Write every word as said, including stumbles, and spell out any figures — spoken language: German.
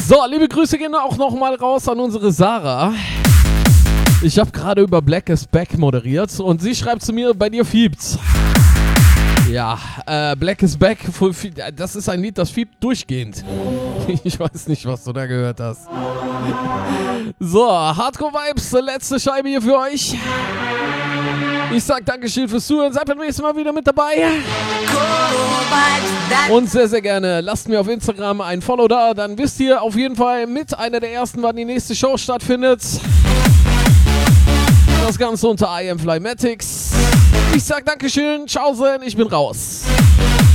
So, liebe Grüße gehen auch nochmal raus an unsere Sarah. Ich habe gerade über Black is Back moderiert und sie schreibt zu mir, bei dir fiebt's. Ja, äh, Black is Back, das ist ein Lied, das fiebt durchgehend. Ich weiß nicht, was du da gehört hast. So, Hardcore Vibes, letzte Scheibe hier für euch. Ich sag Dankeschön fürs Zuhören, seid beim nächsten Mal wieder mit dabei. Und sehr, sehr gerne lasst mir auf Instagram ein Follow da, dann wisst ihr auf jeden Fall mit einer der ersten, wann die nächste Show stattfindet. Das Ganze unter I Am Flymatics. Ich sag Dankeschön, ciao, ich bin raus.